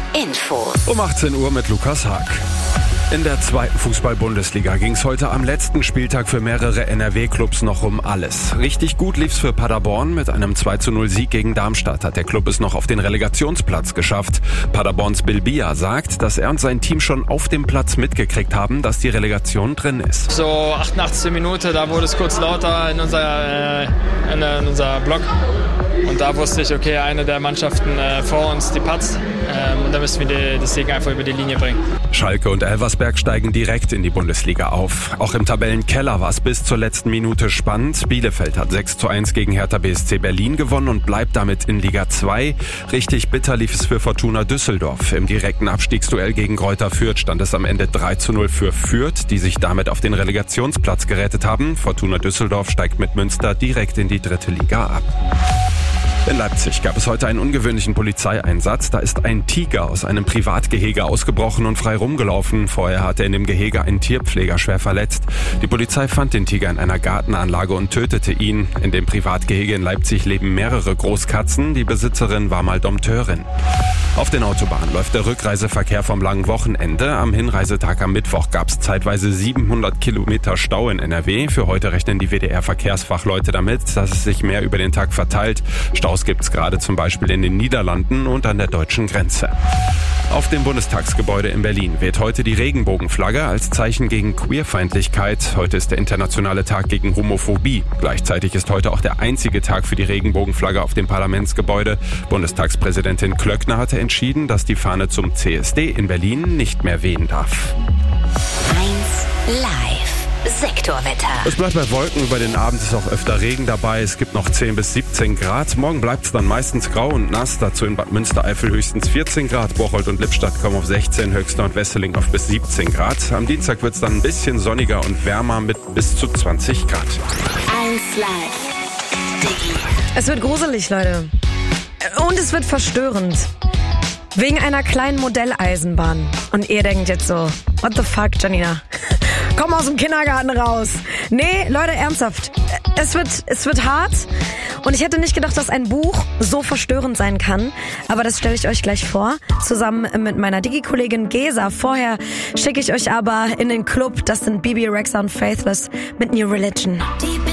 Infos. Um 18 Uhr mit Lukas Haag. In der 2. Fußball-Bundesliga ging es heute am letzten Spieltag für mehrere NRW-Clubs noch um alles. Richtig gut lief's für Paderborn. Mit einem 2:0-Sieg gegen Darmstadt hat der Club es noch auf den Relegationsplatz geschafft. Paderborns Bilbia sagt, dass er und sein Team schon auf dem Platz mitgekriegt haben, dass die Relegation drin ist. So 88. Minute, da wurde es kurz lauter in unser Block. Und da wusste ich, okay, eine der Mannschaften vor uns, die patzt. Und da müssen wir das Sieg einfach über die Linie bringen. Schalke und Elversberg steigen direkt in die Bundesliga auf. Auch im Tabellenkeller war es bis zur letzten Minute spannend. Bielefeld hat 6:1 gegen Hertha BSC Berlin gewonnen und bleibt damit in Liga 2. Richtig bitter lief es für Fortuna Düsseldorf. Im direkten Abstiegsduell gegen Greuther Fürth stand es am Ende 3:0 für Fürth, die sich damit auf den Relegationsplatz gerettet haben. Fortuna Düsseldorf steigt mit Münster direkt in die 3. Liga ab. In Leipzig gab es heute einen ungewöhnlichen Polizeieinsatz. Da ist ein Tiger aus einem Privatgehege ausgebrochen und frei rumgelaufen. Vorher hatte er in dem Gehege einen Tierpfleger schwer verletzt. Die Polizei fand den Tiger in einer Gartenanlage und tötete ihn. In dem Privatgehege in Leipzig leben mehrere Großkatzen. Die Besitzerin war mal Dompteurin. Auf den Autobahnen läuft der Rückreiseverkehr vom langen Wochenende. Am Hinreisetag am Mittwoch gab es zeitweise 700 Kilometer Stau in NRW. Für heute rechnen die WDR-Verkehrsfachleute damit, dass es sich mehr über den Tag verteilt. Staus gibt es gerade zum Beispiel in den Niederlanden und an der deutschen Grenze. Auf dem Bundestagsgebäude in Berlin weht heute die Regenbogenflagge als Zeichen gegen Queerfeindlichkeit. Heute ist der internationale Tag gegen Homophobie. Gleichzeitig ist heute auch der einzige Tag für die Regenbogenflagge auf dem Parlamentsgebäude. Bundestagspräsidentin Klöckner hatte entschieden, dass die Fahne zum CSD in Berlin nicht mehr wehen darf. 1 Live. Sektorwetter. Es bleibt bei Wolken, über den Abend ist auch öfter Regen dabei. Es gibt noch 10 bis 17 Grad. Morgen bleibt es dann meistens grau und nass. Dazu in Bad Münstereifel höchstens 14 Grad. Bocholt und Lippstadt kommen auf 16, Höxter und Wesseling auf bis 17 Grad. Am Dienstag wird es dann ein bisschen sonniger und wärmer mit bis zu 20 Grad. 1 Live. Es wird gruselig, Leute. Und es wird verstörend. Wegen einer kleinen Modelleisenbahn. Und ihr denkt jetzt so, what the fuck, Janina? Komm aus dem Kindergarten raus. Nee, Leute, ernsthaft. Es wird hart. Und ich hätte nicht gedacht, dass ein Buch so verstörend sein kann. Aber das stelle ich euch gleich vor. Zusammen mit meiner Digi-Kollegin Gesa. Vorher schicke ich euch aber in den Club. Das sind Bibi Rexha und Faithless mit New Religion.